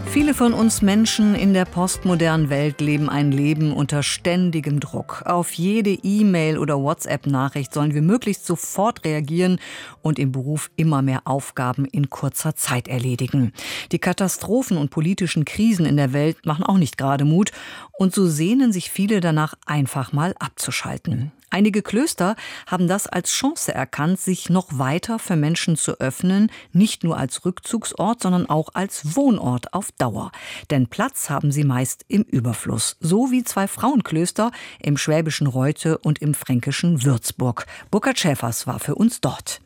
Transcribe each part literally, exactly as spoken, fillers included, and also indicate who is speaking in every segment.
Speaker 1: Viele von uns Menschen in der postmodernen Welt leben ein Leben unter ständigem Druck. Auf jede E-Mail oder WhatsApp-Nachricht sollen wir möglichst sofort reagieren und im Beruf immer mehr Aufgaben in kurzer Zeit erledigen. Die Katastrophen und politischen Krisen in der Welt machen auch nicht gerade Mut. Und so sehnen sich viele danach, einfach mal abzuschalten. Einige Klöster haben das als Chance erkannt, sich noch weiter für Menschen zu öffnen, nicht nur als Rückzugsort, sondern auch als Wohnort auf Dauer. Denn Platz haben sie meist im Überfluss, so wie zwei Frauenklöster im schwäbischen Reute und im fränkischen Würzburg. Burkhard Schäfers war für uns dort.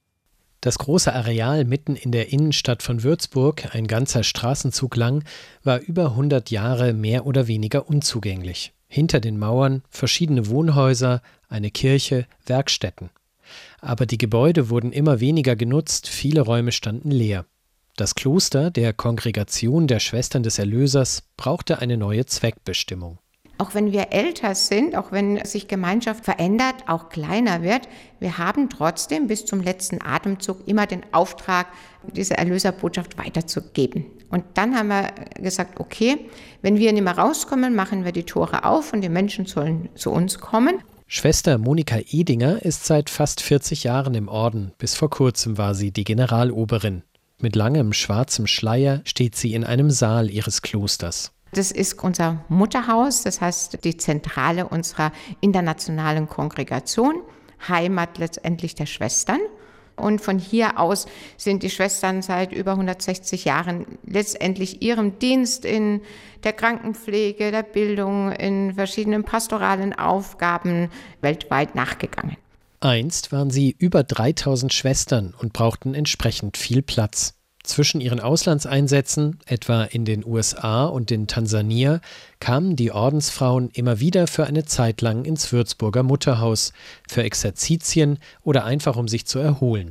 Speaker 2: Das große Areal mitten in der Innenstadt von Würzburg, ein ganzer Straßenzug lang, war über hundert Jahre mehr oder weniger unzugänglich. Hinter den Mauern verschiedene Wohnhäuser, eine Kirche, Werkstätten. Aber die Gebäude wurden immer weniger genutzt, viele Räume standen leer. Das Kloster der Kongregation der Schwestern des Erlösers brauchte eine neue Zweckbestimmung.
Speaker 3: Auch wenn wir älter sind, auch wenn sich Gemeinschaft verändert, auch kleiner wird, wir haben trotzdem bis zum letzten Atemzug immer den Auftrag, diese Erlöserbotschaft weiterzugeben. Und dann haben wir gesagt, okay, wenn wir nicht mehr rauskommen, machen wir die Tore auf und die Menschen sollen zu uns kommen.
Speaker 2: Schwester Monika Edinger ist seit fast vierzig Jahren im Orden. Bis vor kurzem war sie die Generaloberin. Mit langem schwarzem Schleier steht sie in einem Saal ihres Klosters.
Speaker 3: Das ist unser Mutterhaus, das heißt die Zentrale unserer internationalen Kongregation, Heimat letztendlich der Schwestern. Und von hier aus sind die Schwestern seit über hundertsechzig Jahren letztendlich ihrem Dienst in der Krankenpflege, der Bildung, in verschiedenen pastoralen Aufgaben weltweit nachgegangen.
Speaker 2: Einst waren sie über dreitausend Schwestern und brauchten entsprechend viel Platz. Zwischen ihren Auslandseinsätzen, etwa in den U S A und in Tansania, kamen die Ordensfrauen immer wieder für eine Zeit lang ins Würzburger Mutterhaus, für Exerzitien oder einfach um sich zu erholen.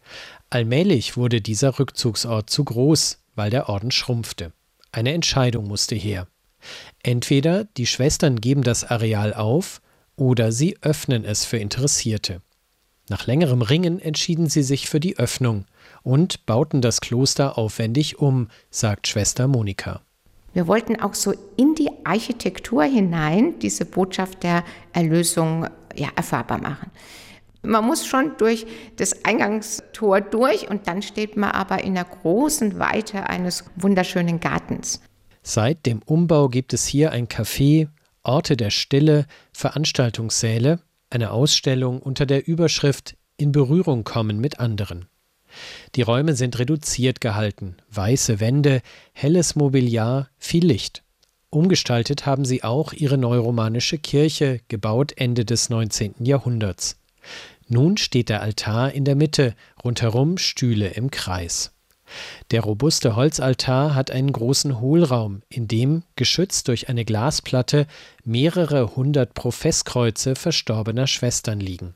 Speaker 2: Allmählich wurde dieser Rückzugsort zu groß, weil der Orden schrumpfte. Eine Entscheidung musste her. Entweder die Schwestern geben das Areal auf oder sie öffnen es für Interessierte. Nach längerem Ringen entschieden sie sich für die Öffnung und bauten das Kloster aufwendig um, sagt Schwester Monika.
Speaker 3: Wir wollten auch so in die Architektur hinein diese Botschaft der Erlösung ja, erfahrbar machen. Man muss schon durch das Eingangstor durch und dann steht man aber in der großen Weite eines wunderschönen Gartens.
Speaker 2: Seit dem Umbau gibt es hier ein Café, Orte der Stille, Veranstaltungssäle, eine Ausstellung unter der Überschrift »In Berührung kommen mit anderen«. Die Räume sind reduziert gehalten, weiße Wände, helles Mobiliar, viel Licht. Umgestaltet haben sie auch ihre neuromanische Kirche, gebaut Ende des neunzehnten Jahrhunderts. Nun steht der Altar in der Mitte, rundherum Stühle im Kreis. Der robuste Holzaltar hat einen großen Hohlraum, in dem, geschützt durch eine Glasplatte, mehrere hundert Professkreuze verstorbener Schwestern liegen.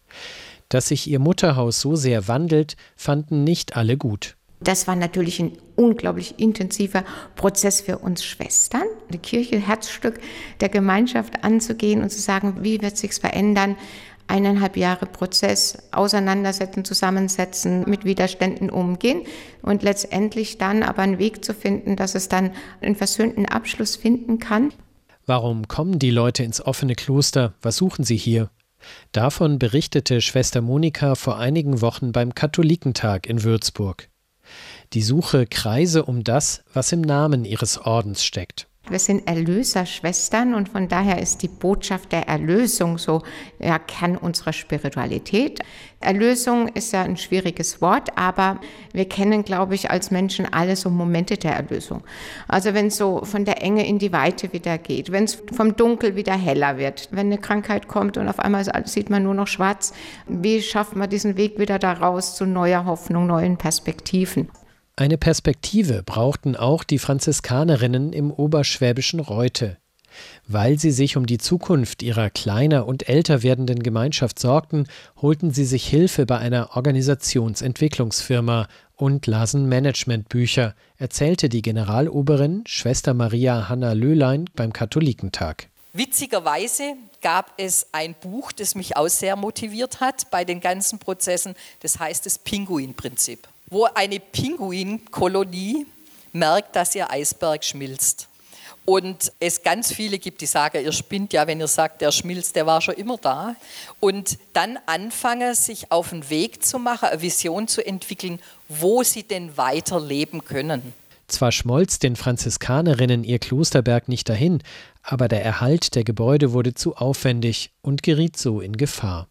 Speaker 2: Dass sich ihr Mutterhaus so sehr wandelt, fanden nicht alle gut.
Speaker 3: Das war natürlich ein unglaublich intensiver Prozess für uns Schwestern, die Kirche, Herzstück der Gemeinschaft anzugehen und zu sagen, wie wird sich's verändern? Eineinhalb Jahre Prozess, auseinandersetzen, zusammensetzen, mit Widerständen umgehen und letztendlich dann aber einen Weg zu finden, dass es dann einen versöhnten Abschluss finden kann.
Speaker 2: Warum kommen die Leute ins offene Kloster? Was suchen sie hier? Davon berichtete Schwester Monika vor einigen Wochen beim Katholikentag in Würzburg. Die Suche kreise um das, was im Namen ihres Ordens steckt.
Speaker 3: Wir sind Erlöserschwestern und von daher ist die Botschaft der Erlösung so ja, Kern unserer Spiritualität. Erlösung ist ja ein schwieriges Wort, aber wir kennen, glaube ich, als Menschen alle so Momente der Erlösung. Also wenn es so von der Enge in die Weite wieder geht, wenn es vom Dunkel wieder heller wird, wenn eine Krankheit kommt und auf einmal sieht man nur noch schwarz, wie schafft man diesen Weg wieder da raus zu neuer Hoffnung, neuen Perspektiven?
Speaker 2: Eine Perspektive brauchten auch die Franziskanerinnen im oberschwäbischen Reute. Weil sie sich um die Zukunft ihrer kleiner und älter werdenden Gemeinschaft sorgten, holten sie sich Hilfe bei einer Organisationsentwicklungsfirma und lasen Managementbücher, erzählte die Generaloberin Schwester Maria Hanna Löhlein beim Katholikentag.
Speaker 4: Witzigerweise gab es ein Buch, das mich auch sehr motiviert hat bei den ganzen Prozessen, das heißt das Pinguinprinzip, wo eine Pinguinkolonie merkt, dass Ihr Eisberg schmilzt. Und es ganz viele gibt, die sagen, ihr spinnt ja, wenn ihr sagt, der schmilzt, der war schon immer da. Und dann anfangen, sich auf den Weg zu machen, eine Vision zu entwickeln, wo sie denn weiterleben können.
Speaker 2: Zwar schmolz den Franziskanerinnen ihr Klosterberg nicht dahin, aber der Erhalt der Gebäude wurde zu aufwendig und geriet so in Gefahr.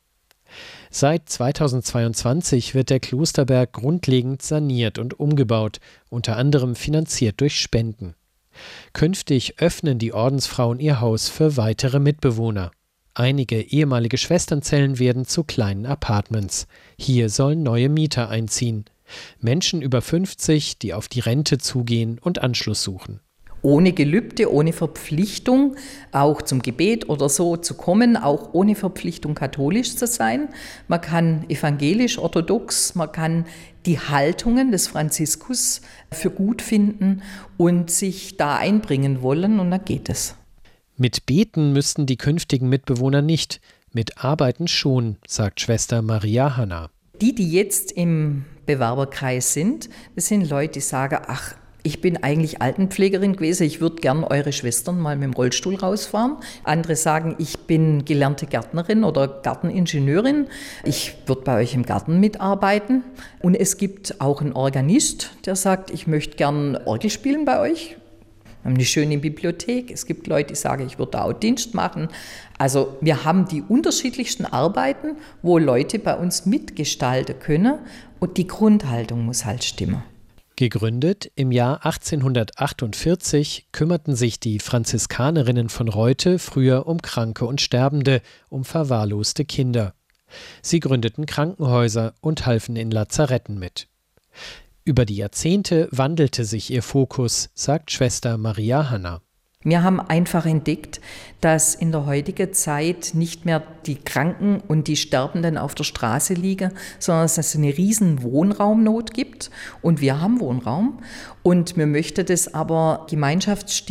Speaker 2: Seit zweitausendzweiundzwanzig wird der Klosterberg grundlegend saniert und umgebaut, unter anderem finanziert durch Spenden. Künftig öffnen die Ordensfrauen ihr Haus für weitere Mitbewohner. Einige ehemalige Schwesternzellen werden zu kleinen Apartments. Hier sollen neue Mieter einziehen. Menschen über fünfzig, die auf die Rente zugehen und Anschluss suchen.
Speaker 5: Ohne Gelübde, ohne Verpflichtung, auch zum Gebet oder so zu kommen, auch ohne Verpflichtung katholisch zu sein. Man kann evangelisch, orthodox, man kann die Haltungen des Franziskus für gut finden und sich da einbringen wollen, und dann geht es.
Speaker 2: Mit Beten müssten die künftigen Mitbewohner nicht, mit Arbeiten schon, sagt Schwester Maria Hanna.
Speaker 5: Die, die jetzt im Bewerberkreis sind, das sind Leute, die sagen, ach, ich bin eigentlich Altenpflegerin gewesen, ich würde gern eure Schwestern mal mit dem Rollstuhl rausfahren. Andere sagen, ich bin gelernte Gärtnerin oder Garteningenieurin, ich würde bei euch im Garten mitarbeiten. Und es gibt auch einen Organist, der sagt, ich möchte gern Orgel spielen bei euch. Wir haben eine schöne Bibliothek. Es gibt Leute, die sagen, ich würde auch Dienst machen. Also wir haben die unterschiedlichsten Arbeiten, wo Leute bei uns mitgestalten können. Und die Grundhaltung muss halt stimmen.
Speaker 2: Gegründet im Jahr achtzehnhundertachtundvierzig kümmerten sich die Franziskanerinnen von Reute früher um Kranke und Sterbende, um verwahrloste Kinder. Sie gründeten Krankenhäuser und halfen in Lazaretten mit. Über die Jahrzehnte wandelte sich ihr Fokus, sagt Schwester Maria Hanna.
Speaker 5: Wir haben einfach entdeckt, dass in der heutigen Zeit nicht mehr die Kranken und die Sterbenden auf der Straße liegen, sondern dass es eine riesen Wohnraumnot gibt. Und wir haben Wohnraum. Und wir möchten das aber Gemeinschaftsstil